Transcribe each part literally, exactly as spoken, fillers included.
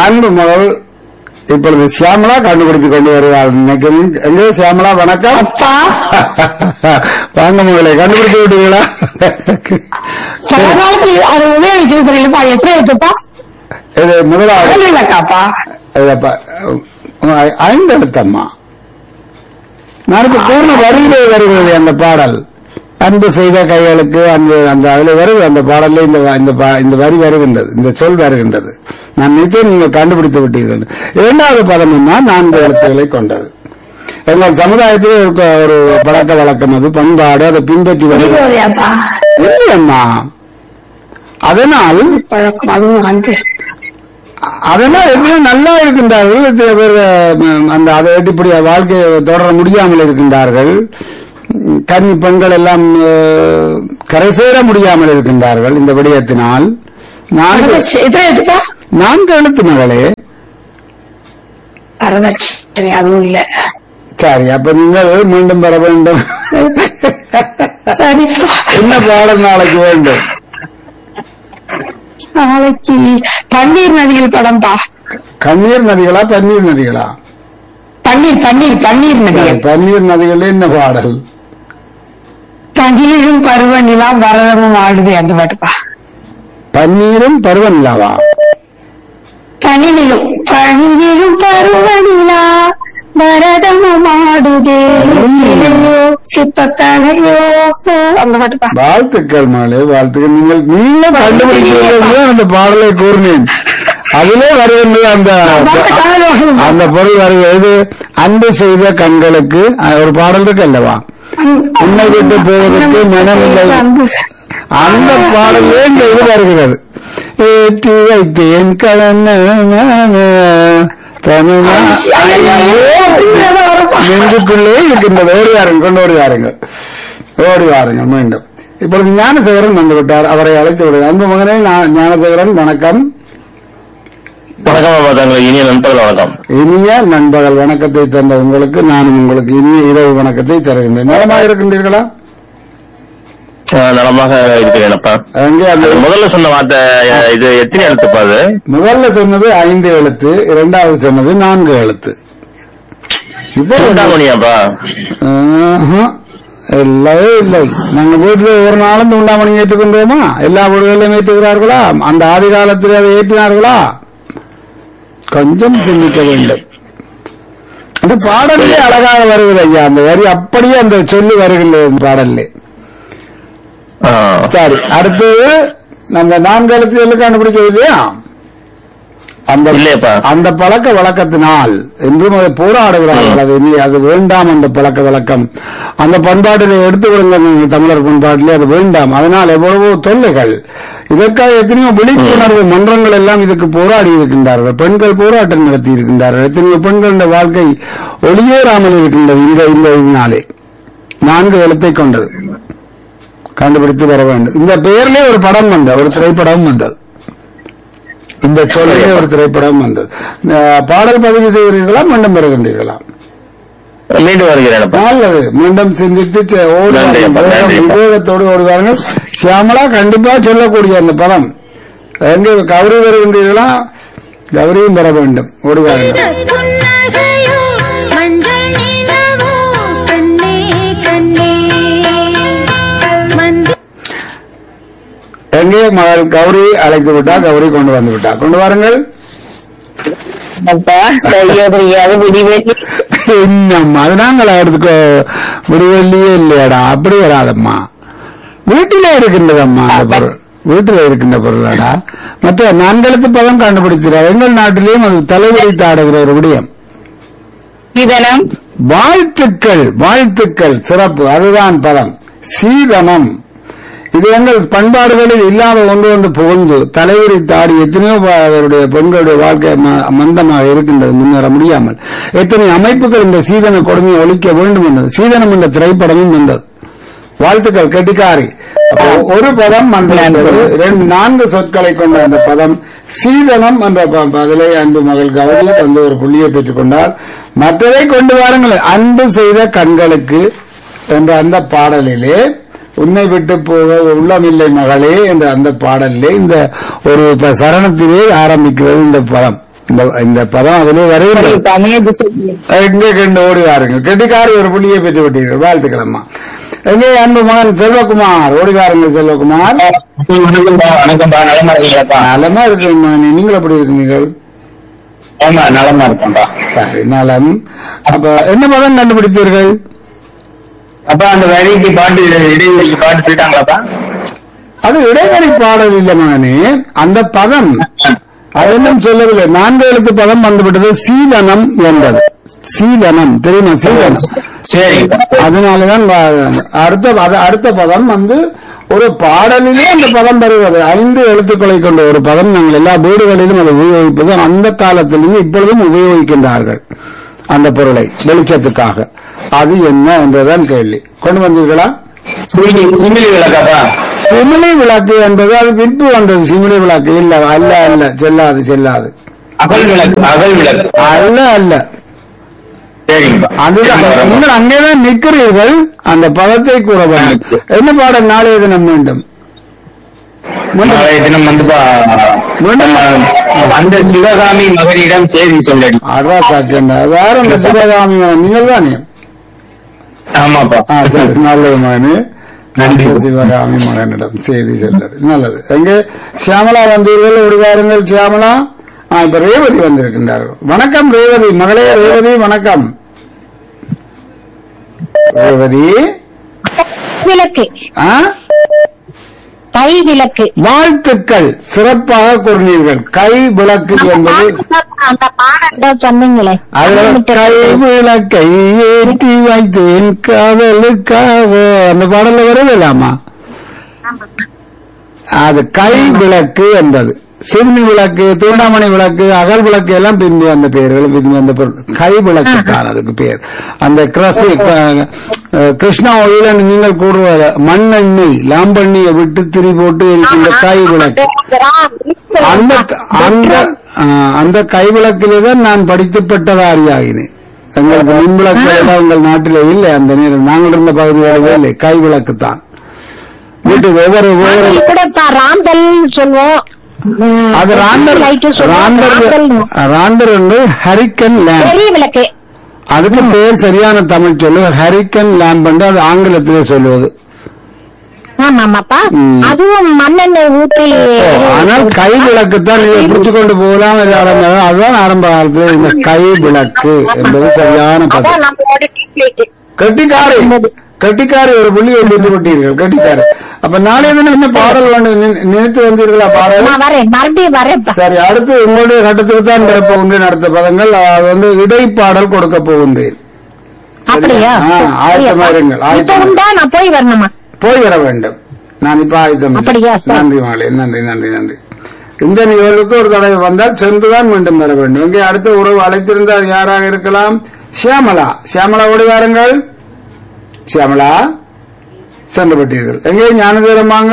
அன்பு மகள் இப்பொழுது சியாமலா கண்டுபிடித்துக் கொண்டு வருவார் நினைக்கிறேன். எங்கே சியாமலா? வணக்கம். வாங்க மகளை, கண்டுபிடித்து விட்டீங்களா? இது முதலாவது ஐந்து எழுத்தம்மா. நான் இப்ப பூர்ண வரியிலே வருகிறது அந்த பாடல். அன்பு செய்த கைகளுக்கு அந்த அந்த அதுல வருது அந்த பாடல்ல இந்த இந்த வரி வருகின்றது, இந்த சொல் வருகின்றது. நான் நினைத்தேன் நீங்கள் கண்டுபிடித்து விட்டீர்கள். இரண்டாவது பதம்னா நான்கு எழுத்துக்களை கொண்டது. எங்கள் சமுதாயத்தில் இருக்க ஒரு பழக்க வழக்கம், அது பண்பாடு, அதை பின்பற்றி வருகிறேம்மா. அதனால் அதெல்லாம் எப்படியும் நல்லா இருக்கின்றார்கள். சில பேர் அந்த அதை இப்படி வாழ்க்கையை தொடர முடியாமல் இருக்கின்றார்கள். கன்னி பெண்கள் எல்லாம் கரை சேர முடியாமல் இருக்கின்றார்கள் இந்த விடயத்தினால். நான்கு எழுத்து மகளே. அதுவும் இல்ல. சரி, அப்ப நீங்கள் மீண்டும் வர வேண்டும். என்ன பாடம் நாளைக்கு வேண்டும்? நாளைக்கு பன்னீர் நதிகள் படம் பா. கண்ணீர் நதிகளா பன்னீர் நதிகளா? பன்னீர் பன்னீர் பன்னீர் நதிகள். பன்னீர் நதிகள் என்ன பாடல்? பன்னீரும் பருவ நிலா பரதமும் ஆடுது அந்த பாட்டுப்பா. பன்னீரும் பருவ நிலாவா? பனினிலும் பனினிலும் பருவ நிலா பரதமும் ஆடுதே சிப்பக்கனையோ அந்த பாட்டுப்பா. வாழ்த்துக்கள் மாலே, வாழ்த்துக்கள். நீங்கள் நீங்கள் கண்டுபிடிச்சது அந்த பாடலை கூறினேன். அதிலே வருகின்றது அந்த அந்த பொருள் வருகிறது. அன்பு செய்த கண்களுக்கு ஒரு பாடல் இருக்கு அல்லவா? உன்னை விட்டு போவதற்கு மனமில்லை. அந்த பாடலே இந்த இது வருகிறது. ஏற்றி வைத்தேன் கலன நெஞ்சுக்குள்ளே இருக்கின்றது. ஓடி வாருங்கள், கொண்டு ஓடி வாருங்கள், ஓடி வாருங்கள் மீண்டும். இப்பொழுது ஞானசேகரன் வந்து விட்டார், அவரை அழைத்து விடுங்கள். அன்பு மகனே ஞானசேகரன், வணக்கம். வணக்கம். இனிய நண்பர்கள் வணக்கம். இனிய நண்பர்கள் வணக்கத்தை தந்த உங்களுக்கு நானும் உங்களுக்கு இனிய இரவு வணக்கத்தை தருகின்றேன். நலமாக இருக்கின்றீர்களா? நலமாக இருக்கிறேன்ப்பா. முதல்ல சொன்ன வார்த்தை இது எத்தனை எழுத்துப்பா? அது முதல்ல சொன்னது ஐந்து எழுத்து, இரண்டாவது சொன்னது நான்கு எழுத்து. இப்போ உண்டாமணியாப்பா? இல்லவே இல்லை. நாங்க வீட்டுல ஒரு நாளும் உண்டாமணி ஏற்றுக்கொண்டோமா? எல்லா வீடுகளிலும் ஏற்றுகிறார்களா? அந்த ஆதி காலத்தில் அதை ஏற்றினார்களா? கொஞ்சம் சிந்திக்க வேண்டும். அந்த பாடலே அழகாக வருகிறது ஐயா. அந்த வரி அப்படியே அந்த சொல்லி வருகின்றது பாடல்ல. சரி, அடுத்தது அந்த நான்கு எழுத்துக்களுக்கு கண்டுபிடிச்சது இல்லையா? அந்த அந்த பழக்க வழக்கத்தினால் என்றும் அதை போராடுகிறார்கள். அது அது வேண்டாம், அந்த பழக்க வழக்கம் அந்த பண்பாட்டிலே எடுத்துக்கொடுங்க. தமிழர் பண்பாட்டிலே அது வேண்டாம். அதனால் எவ்வளவோ தொல்லைகள். இதற்காக எத்தனையோ விழிப்புணர்வு மன்றங்கள் எல்லாம் இதுக்கு போராடி இருக்கின்றார்கள். பெண்கள் போராட்டம் நடத்தி இருக்கின்றார்கள். எத்தனையோ பெண்களுடைய வாழ்க்கை ஒளியேறாமல் இருக்கின்றது இந்த இந்த இதனாலே. நான்கு எழுத்தை கொண்டது. கண்டுபிடித்து வர வேண்டும். இந்த பெயரிலே ஒரு படம் வந்தது, ஒரு திரைப்படம் வந்தது. இந்த சொல்லே ஒரு திரைப்படம் வந்தது. பாடல் பதிவு செய்கிறீர்களா? மீண்டும் வருகின்றீர்களா? மீண்டும் வருகிறேன். நல்லது. மீண்டும் சிந்தித்து விவேகத்தோடு ஓடுவார்கள். சியாமலா கண்டிப்பா சொல்லக்கூடிய அந்த படம் எங்கே? கௌரி வருகின்றீர்களா? கௌரியும் வர வேண்டும், ஓடுவார்கள். எங்கே மகள் கௌரி அழைத்து விட்டா? கௌரி கொண்டு வந்து விட்டா. கொண்டு வாருங்கள். என்னம்மா அது நாங்கள் எடுத்துக்கோ, விடுவெள்ளியே இல்லையாடா? அப்படி வராதம்மா, வீட்டிலே இருக்கின்றதம்மா அந்த பொருள், வீட்டில இருக்கின்ற பொருளாடா. மற்ற நான்கெழுத்து பதம் கண்டுபிடிக்கிறார். எங்கள் நாட்டிலேயும் அது தலைவரித்து ஆடுகிற ஒரு விடயம். வாழ்த்துக்கள், வாழ்த்துக்கள், சிறப்பு. அதுதான் பதம். சீதனம். இது எங்கள் பண்பாடுகளில் இல்லாத ஒன்று ஒன்று புகுந்து தலைவரி தாடி எத்தனையோ அவருடைய பெண்களுடைய வாழ்க்கை மந்தமாக இருக்கின்றது, முன்னேற முடியாமல். எத்தனை அமைப்புகள் இந்த சீதன கொடுமையை ஒழிக்க வேண்டும் என்றது. சீதனம் என்ற திரைப்படமும் வந்தது. வாழ்த்துக்கள் கெட்டிக்காரி. ஒரு பதம் ரெண்டு நான்கு சொற்களை கொண்ட அந்த பதம் சீதனம் என்ற பதிலை அன்பு மகள் கௌரி வந்து ஒரு புள்ளியை பெற்றுக் கொண்டால். மற்றதை கொண்டு வாருங்கள். அன்பு செய்த கண்களுக்கு என்ற அந்த பாடலிலே உன்னை விட்டு போக உள்ளமில்லை மகளே என்ற அந்த பாடலிலே இந்த ஒரு சரணத்திலே ஆரம்பிக்கிறது இந்த பதம். இந்த இந்த பதம் அதிலே வருகிறது. எங்கே கண்டு ஓடி வாருங்கள். கெட்டிக்காரி ஒரு புள்ளியை பெற்று விட்டீர்கள். வாழ்த்துக்கள் அம்மா. எங்கே அன்பு மகன் செல்வகுமார் ஓடி வாருங்கள். செல்வகுமார் வணக்கம்பா. நலமா இருக்கீங்களாப்பா? நலமா இருக்கு மகனே. நீங்கள் எப்படி இருக்கீங்கள்? ஆமா நலமா இருக்கேன்பா. சரி நலம். அப்ப என்ன பதம் கண்டுபிடித்தீர்கள்? அப்பா அந்த வரிக்கு பாட்டு இடைவெளிக்கு பாட்டு சொல்லிட்டாங்களாப்பா? அது இடைவெளி பாடல் இல்லை மகனே. அந்த பதம் அதெல்லாம் சொல்லவில்லை. நான்கு எழுத்து பதம் வந்துவிட்டது. சீதனம் என்பது. சீதனம் தெரியுமா? சீதனம். சரி. அதனாலதான் அடுத்த அடுத்த பதம் வந்து ஒரு பாடலிலே அந்த பதம் பெறுவது. ஐந்து எழுத்துக்களை கொண்ட ஒரு பதம் நாங்கள் எல்லா வீடுகளிலும் அதை உபயோகிப்பது. அந்த காலத்திலேயும் இப்பொழுதும் உபயோகிக்கின்றார்கள் அந்த பொருளை வெளிச்சத்துக்காக. அது என்ன என்றுதான் கேள்வி. கொண்டு வந்தீர்களா? சிமிலி விளக்காப்பா? சிமிலி விளக்கு என்பது அது விற்பு வந்தது. சிமிலி விளக்கு இல்ல, அல்ல அல்ல, செல்லாது செல்லாது. அகல் விளக்கு? அகல் விளக்கு அல்ல அல்ல. அதுதான் நீங்கள் அங்கேதான் நிற்கிறீர்கள். அந்த பதத்தை கூற வேண்டும். என்ன பாடம் நாளைய தினம் மீண்டும் தினம் வந்து அந்த சிவகாமி மகனிடம் செய்தி சொல்லடி. அடா சாக்கண்டா. அதாவது அந்த சிவகாமி நீங்கள் தானே? ஆமாப்பா. சரி நல்லது மகனே. நன்றி. சிவகாமி மகனிடம் செய்தி சொல்லடி. நல்லது. எங்கே சியாமலா வந்தீர்கள்? ஒரு வாருங்கள் சியாமலா. இப்ப ரேவதி வந்திருக்கின்றார்கள். வணக்கம் ரேவதி. மகளே ரேவதி வணக்கம். ரேவதி விளக்கு கை விளக்கு. வாழ்த்துக்கள். சிறப்பாக கூறினீர்கள். கை விளக்கு என்பது அந்த பாடம் சொன்னீங்களே. கை விளக்கை ஏற்றி வைத்தேன் காதலுக்காக அந்த பாடல வரவில்லாமா? அது கை விளக்கு என்பது. சிறுமி விளக்கு, தூண்டாமணி விளக்கு, அகல் விளக்கு எல்லாம் பின்பு வந்த பெயர்கள். பின்பு வந்த கை விளக்கு தான் அதுக்கு பேர். அந்த கிருஷ்ணா ஒயில நீங்கள் கூறுவார் மண்ணெண்ணெய் லாம்பெண்ணியை விட்டு திரி போட்டு இந்த கை விளக்கு. அந்த அந்த அந்த கை விளக்கில்தான் நான் படித்து பெற்றதாரியாகினேன். எங்களுக்கு மின் விளக்கு எல்லாம் உங்கள் நாட்டிலே இல்லை. அந்த நேரம் நாங்கள் இருந்த பகுதிகளிலே இல்லை. கை விளக்கு தான் வீட்டு ஒவ்வொரு ஒவ்வொரு ராந்தல் சொல்வோம். அது ராண்டர் ராண்டர் என்று ஹரிக்கன் லேம்ப். அதுக்கு பேர் சரியான தமிழ் சொல்லு ஹரிக்கன் லேம்ப் என்று அது ஆங்கிலத்திலே சொல்லுவது. அதுவும் மண்ணெண்ணெய் ஊற்றி. ஆனால் கை விளக்கு தான் இதை பிடிச்சு கொண்டு போகலாம். அதுதான் ஆரம்ப காலத்தில் இந்த கை விளக்கு என்பது சரியான பதம். கெட்டிக்காரி கெட்டிக்காரி ஒரு புள்ளியை விட்டு விட்டீர்கள். கெட்டிக்காரி. அப்ப நாளை தினம் என்ன பாடல் வேண்டும் நினைத்து வந்தீர்களா? பாடல் சரி. அடுத்து உங்களுடைய கட்டத்துக்கு தான் போகின்றேன். அடுத்த பதங்கள் அது வந்து இடைப்பாடல் கொடுக்க போகின்றேன். ஆயத்தமா இருங்கள். ஆயத்தம் போய் வரணுமா? போய் வர வேண்டும். நான் இப்ப ஆயத்தம். நன்றி மாலை. நன்றி நன்றி நன்றி. இந்த நிகழ்வுக்கு ஒரு தடவை வந்தால் சென்றுதான் மீண்டும் வர வேண்டும். இங்கே அடுத்த உறவு அழைத்திருந்தால் யாராக இருக்கலாம்? சியாமலா. சியாமலா ஓடி வாருங்கள். சியாமலா சென்று விட்டீர்கள். எங்கே ஞானதேரம் வாங்க.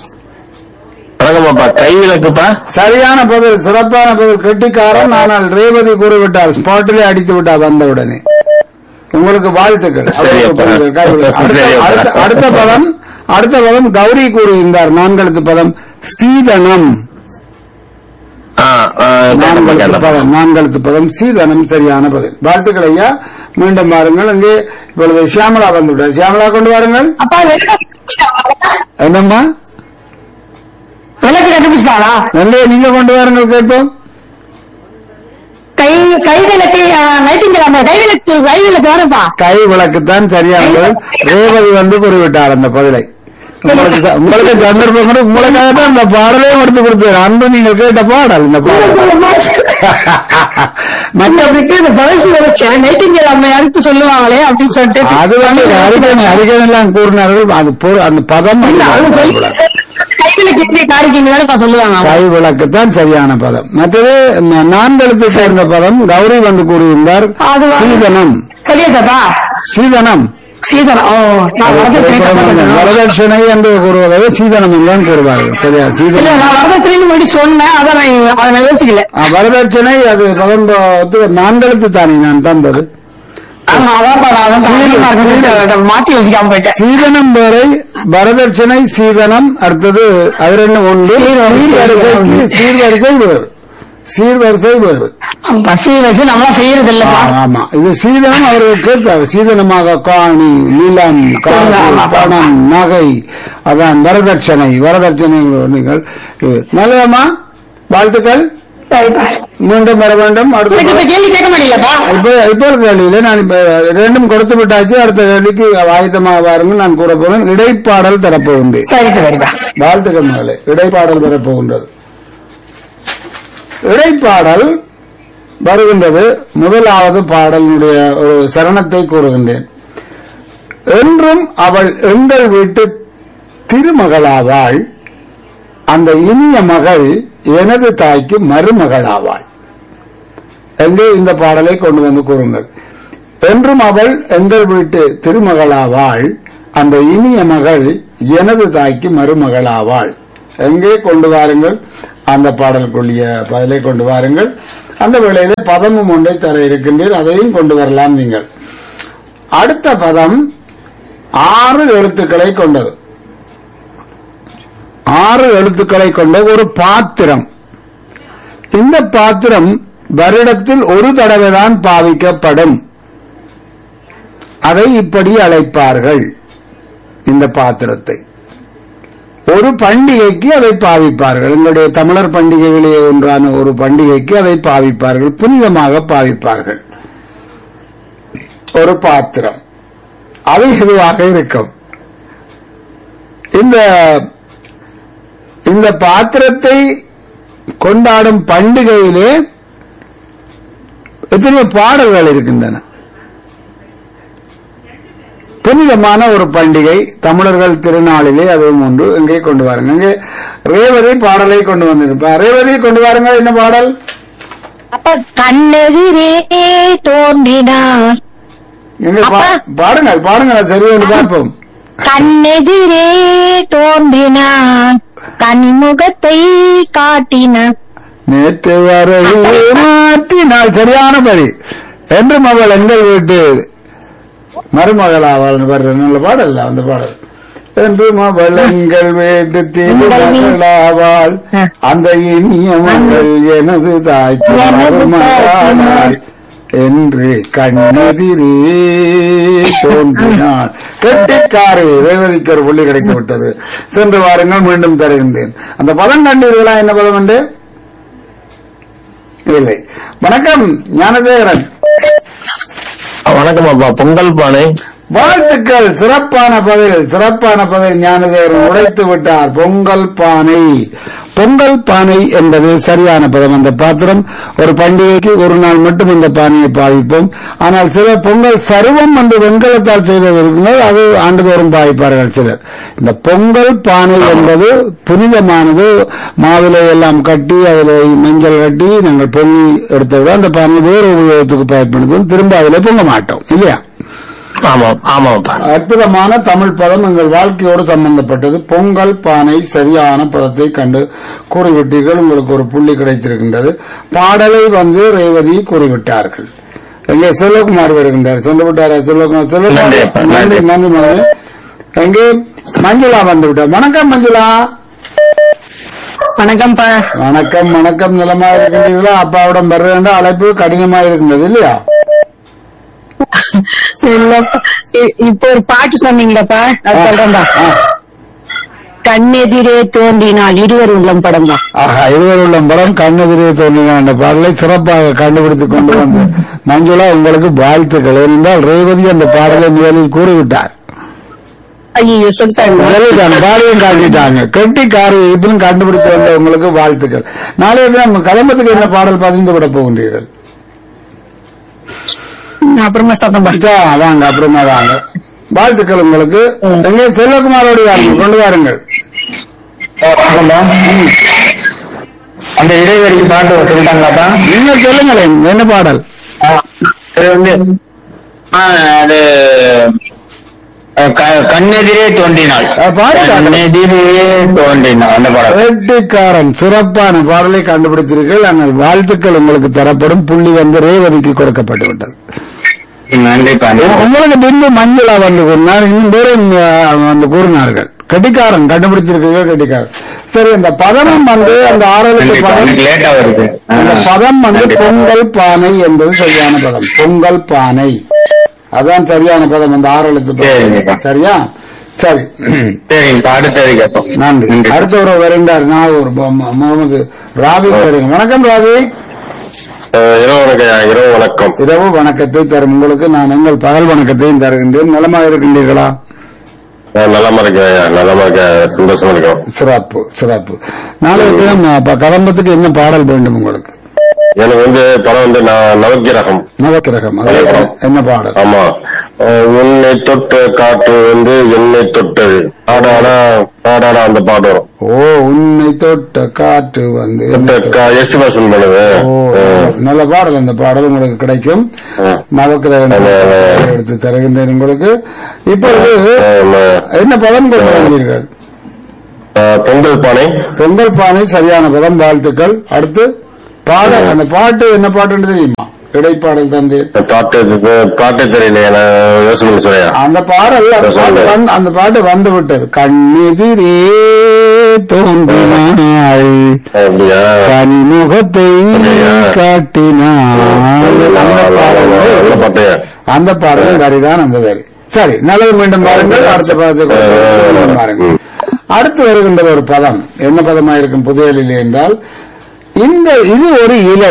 கை விளக்குப்பா. சரியான பதில். சிறப்பான பதில். கெட்டிக்காரன். ஆனால் ரேவதி கூறிவிட்டால் ஸ்பாட்டிலே அடித்து விட்டார் வந்தவுடனே. உங்களுக்கு வாழ்த்துக்கள். அடுத்த பதம் அடுத்த பதம் கௌரி கூறியிருந்தார். நான்கெழுத்து பதம் சீதனம். பதம் நான்கெழுத்து பதம் சீதனம் சரியான பதில். வாழ்த்துக்கள் ஐயா. மீண்டும் பாருங்கள். அங்கே இப்பொழுது சியாமலா வந்துவிட்டார். சியாமலா கொண்டு வாருங்கள். என்னம்மா விளக்கு கண்டுபிடிச்சாளா? நல்ல நீங்க கொண்டு வாருங்கள் கேட்போம். கை கை விளக்கு நைட்டிங்கலாமா? கை விளக்கு கை விளக்கு வரப்பா. கை விளக்கு தான் சரியானது. ரேவதி வந்து கூறிவிட்டார் அந்த பதிலை. உங்களுக்கு உங்களுக்கு சந்தர்ப்பம் கூட உங்களுக்காக தான் இந்த பாடலே எடுத்து கொடுத்தார். அன்பு நீங்கள் கேட்ட பாடல் இந்த பாடல். மற்றவருக்கு இந்த பழசு வச்சேன் நைட்டிங்கல் அம்மை அடுத்து சொல்லுவாங்களே அப்படின்னு சொல்லிட்டு அது வந்து அறிக்கை அறிக்கை எல்லாம் கூறினார்கள். அது அந்த பதம் கை விளக்கு தான் சரியான பதம். மற்றது நான்கெழுத்து சேர்ந்த பதம் கௌரி வந்து கூறியிருந்தார். சீதனம். சீதனம் வரதட்சணை என்று கூறுவதை சீதனம் தான் கூறுவார்கள். சரியா? சீதனம் யோசிக்கல. வரதட்சணை அது பதம்பத்து நான்கெழுத்து தானே நான் தந்தது. மாற்றி யோசிக்காம போயிட்டேன். சீதனம் வரை வரதட்சணை சீதனம் அடுத்தது அது ரெண்டு ஒன்று. சீர்வரிசை வேறு. சீர்வரிசை வேறு. சீர்வரிசை நம்மளா செய்யறது இல்ல. ஆமா, இது சீதனம் அவர்கள் கேட்பார். சீதனமாக காணி, நிலம், பணம், நகை, அதான் வரதட்சணை. வரதட்சணை நீங்கள் நல்லதம்மா, வாழ்த்துக்கள். மீண்டும் வர வேண்டும். அடுத்த கேள்வி கேட்க மாட்டீங்களா? இப்ப இப்போ கேள்வியில நான் இப்ப ரெண்டும் கொடுத்து விட்டாச்சு. அடுத்த கேள்விக்கு ஆயத்தமாக பாருங்க. நான் கூற போறேன். இடைப்பாடல் தரப்போகின்றேன். வாழ்த்துக்கள் மகளே. இடைப்பாடல் பெறப்போகின்றது. இடைப்பாடல் வருகின்றது. முதலாவது பாடலினுடைய ஒரு சரணத்தை கூறுகின்றேன். என்றும் அவள் எங்கள் வீட்டு திருமகளாவாள், அந்த இனிய மகள் எனது தாய்க்கு மருமகளாவாள். எங்கே இந்த பாடலை கொண்டு வந்து கூறுங்கள். என்றும் அவள் எங்கள் வீட்டு திருமகளாவாள், அந்த இனிய மகள் எனது தாய்க்கு மருமகளாவாள். எங்கே கொண்டு வாருங்கள். அந்த பாடலுக்குரிய பதிலை கொண்டு வாருங்கள். அந்த வேளையில பதமும் ஒன்றை தர இருக்கின்றீர், அதையும் கொண்டு வரலாம் நீங்கள். அடுத்த பதம் ஆறு எழுத்துக்களை கொண்டது. ஆறு எழுத்துக்களை கொண்ட ஒரு பாத்திரம். இந்த பாத்திரம் வருடத்தில் ஒரு தடவை தான் பாவிக்கப்படும். அதை இப்படி அழைப்பார்கள். இந்த பாத்திரத்தை ஒரு பண்டிகைக்கு அதை பாவிப்பார்கள். எங்களுடைய தமிழர் பண்டிகைகளிலே ஒன்றான ஒரு பண்டிகைக்கு அதை பாவிப்பார்கள், புனிதமாக பாவிப்பார்கள். ஒரு பாத்திரம் அது எதுவாக இருக்கும். இந்த இந்த பாத்திரத்தை கொண்டாடும் பண்டிகையிலே எத்தனை பாடல்கள் இருக்கின்றன. புனிதமான ஒரு பண்டிகை, தமிழர்கள் திருநாளிலே அதுவும் ஒன்று. எங்கே கொண்டு வாருங்க. இங்கே ரேவதி பாடலை கொண்டு வந்திருப்பார். ரேவதி கொண்டு வாருங்க. என்ன பாடல்? கண்ணெதிரே தோன்றினார். பாடுங்கள் பாடுங்கள், தெரியும் பார்ப்போம். கண்ணெதிரே தோன்றினான், கனிமுகத்தை காட்டினான், நேற்று வரை மாற்றினாள். சரியான படி. என்றும் அவள் எங்கள் வீட்டு மருமகளாவாள். நல்ல பாடல் அந்த பாடல். என்றும் அவள் எங்கள் வீட்டு திருமகளாவாள், அந்த இனிய மகள் எனது தாய்க்கு மருமகளானாள் என்று கண்ணெதிரே தோன்றினாள். கெட்டிக்காரை. ரேவதிக்கு ஒரு புள்ளி கிடைத்து விட்டது. சென்று வாருங்கள், மீண்டும் தருகின்றேன். அந்த பதம் கண்டீர்களா? என்ன பதம் உண்டு? இல்லை. வணக்கம் ஞானதேவரன். வணக்கம் அப்பா. பொங்கல் பானை. வாழ்த்துக்கள். சிறப்பான பதில், சிறப்பான பதில். ஞானதேவரன் உடைத்து விட்டார். பொங்கல் பானை. பொங்கல் பானை என்பது சரியான பதம். அந்த பாத்திரம் ஒரு பண்டிகைக்கு ஒரு நாள் மட்டும் இந்த பானையை பாவிப்போம். ஆனால் சிலர் பொங்கல் சருவம் என்று வெண்கலத்தால் செய்தது இருக்கிறது, அது ஆண்டுதோறும் பாவிப்பார்கள் சிலர். இந்த பொங்கல் பானை என்பது புனிதமானது. மாவிலை எல்லாம் கட்டி அதில் மஞ்சள் கட்டி நாங்கள் பொங்கி எடுத்த விட அந்த பானை வேறு உபயோகத்துக்கு பயன்படுத்தும். திரும்ப அதில் பொங்க மாட்டோம் இல்லையா? அற்புதமான தமிழ் பதம் எங்கள் வாழ்க்கையோடு சம்பந்தப்பட்டது. பொங்கல் பானை. சரியான பதத்தை கண்டு கூறிவிட்டீர்கள். உங்களுக்கு ஒரு புள்ளி கிடைத்திருக்கின்றது. பாடலை வந்து ரேவதி கூறிவிட்டார்கள். எங்கே செல்வகுமார் வருகின்றார். சொல்லிவிட்டாரா செல்வகுமார்? செல்வகுமார் நன்றி நன்றி மகளே. எங்கே மஞ்சுளா வந்து விட்டார். வணக்கம் மஞ்சுளா. வணக்கம். வணக்கம் வணக்கம். நிலமா இருக்கின்றீர்களா? அப்பாவிடம் வர வேண்டாம். அழைப்பு கடினமா இருக்கின்றது இல்லையா? இப்ப ஒரு பாட்டு சொன்னீங்களப்பா, அது சொல்றேன்டா. கண்ணெதிரே தோன்றினால் இருவர் உள்ளம் படம் தான். ஆஹா, இருவர் உள்ளம் படம் கண்ணெதிரே தோன்றினால் என்ற பாடலை சிறப்பாக கண்டுபிடித்துக் கொண்டு வந்து மஞ்சுளா உங்களுக்கு வாழ்த்துக்கள். ஏனென்றால் ரேவதி அந்த பாடலை முதலில் கூறிவிட்டார். ஐயோ சொல்லிட்டாங்க, பாடையும் காட்டிட்டாங்க. கெட்டி காரை இப்பவும் கண்டுபிடித்து வந்த உங்களுக்கு வாழ்த்துக்கள். நாளைய தினம் கலம்பத்துக்கு என்ன பாடல் பதிந்து விட போகின்றீர்கள்? அப்புறமா வாங்க, அப்புறமா வாங்க. வாழ்த்துக்கள் உங்களுக்கு. எங்கே செல்வகுமாரோடு வாங்க, கொண்டு வாருங்கள். அந்த இடைவெளி பாட்டு சொல்லிட்டாங்களாப்பா? நீங்க சொல்லுங்களேன், என்ன பாடல்? அது கண்ணெதிரே தோன்றினாள். கண்ணெதிரே தோன்றினாள் அந்த பாடல். வெட்டிக்காரன். சிறப்பான பாடலை கண்டுபிடித்தீர்கள். ஆனால் வாழ்த்துக்கள் உங்களுக்கு தரப்படும். புள்ளி வந்து ரேவதிக்கு கொடுக்கப்பட்டு விட்டது. உங்களுக்கு பின்பு மஞ்சளா வந்து கூறினார். இன்னும் பேரும் வந்து கூறினார்கள். கட்டிக்காரன் கண்டுபிடிச்சிருக்கீங்க, கட்டிக்காரன். சரி, அந்த பதமும் வந்து அந்த ஆறலுக்கு பதம் லேட்டா வருது. அந்த பதம் வந்து பொங்கல் பானை என்பது சரியான பதம். பொங்கல் பானை அதான் சரியான பதம். அந்த ஆறலுக்கு பதம் சரியா? சரி, அடுத்தது கேட்போம். நன்றி. அடுத்த ஒரு வருண்டார் நான் ஒரு முகமது ராவி. வணக்கம் ராவி. இரவு வணக்கம். இரவு வணக்கம். இரவு வணக்கத்தை தரும் உங்களுக்கு நான் உங்கள் பகல் வணக்கத்தையும் தருகின்றேன். நலமாக இருக்கின்றீர்களா? நலமா இருக்கேன், நலமா இருக்க, சந்தோஷமா இருக்கோம். சிறப்பு சிறப்பு. நாளைக்கு கதம்பத்துக்கு என்ன பாடல் வேண்டும் உங்களுக்கு? எனக்கு வந்து படம் வந்து நவக்கிரகம். நவக்கிரகம் என்ன பாடல்? ஆமா, உன்னை தொட்ட காற்று வந்து என்னை தொட்டது ஆடாடா ஆடாடா அந்த பாட்டு வரும். ஓ, உன்னை தொட்ட காற்று வந்து எஸ்டிமேஷன் பண்ணுது. நல்ல பாடல். அந்த பாடல் உங்களுக்கு கிடைக்கும். நவக்கிரகம் எடுத்து தருகின்றேன் உங்களுக்கு. இப்பொழுது என்ன பதம் கொள்கிறீர்கள்? பொங்கல் பானை. பொங்கல் பானை சரியான பதம். வாழ்த்துக்கள். அடுத்து பாடல். அந்த பாட்டு என்ன பாட்டுன்னு தெரியுமா? இடைப்பாடல் தந்து பாட்டு பாட்டு தெரியல, யோசனை சொல்ல. அந்த பாடல் அந்த பாட்டு வந்து விட்டது. கண்ணெதிரே தோன்றினாள் கனிமுகத்தை காட்டினாள். அந்த பாடல் வரிதான் அந்த வரி. சரி, நல்லது. மீண்டும் பாருங்கள். அடுத்த பதத்தை பாருங்கள். அடுத்து வருகின்ற ஒரு பதம் என்ன பதமாயிருக்கும் புதையலில் என்றால், இந்த இது ஒரு இலை.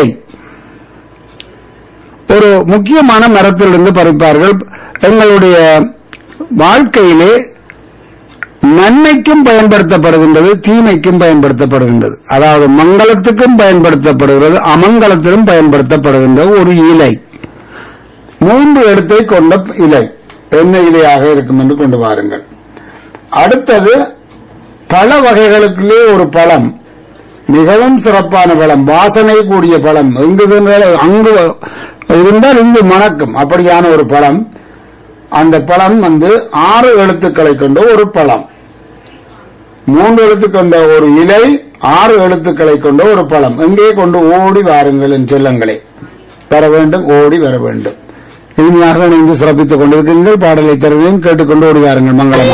ஒரு முக்கியமான மரத்திலிருந்து பறிப்பார்கள். எங்களுடைய வாழ்க்கையிலே நன்மைக்கும் பயன்படுத்தப்படுகின்றது, தீமைக்கும் பயன்படுத்தப்படுகின்றது. அதாவது மங்களத்துக்கும் பயன்படுத்தப்படுகிறது, அமங்கலத்திலும் பயன்படுத்தப்படுகின்ற ஒரு இலை. மூன்று எழுத்தை கொண்ட இலை. என்ன இலையாக இருக்கும் என்று கொண்டு வாருங்கள். அடுத்தது பழ வகைகளுக்குள்ளே ஒரு பழம், மிகவும் சிறப்பான பழம், வாசனை கூடிய பழம். எங்கு சென்றாலும் அங்கு இருந்தால் இங்கு மணக்கும் அப்படியான ஒரு பழம். அந்த பழம் வந்து ஆறு எழுத்துக்களை கொண்ட ஒரு பழம். மூன்று எழுத்து கொண்ட ஒரு இலை, ஆறு எழுத்துக்களை கொண்ட ஒரு பழம். எங்கே கொண்டு ஓடி வாருங்கள் என் செல்லங்களே. வர வேண்டும், ஓடி வர வேண்டும். இனிமையாக இணைந்து சிறப்பித்துக் கொண்டிருக்கிறீர்கள். பாடலை தருவேன், கேட்டுக்கொண்டு ஓடி வாருங்கள். மங்களமாக.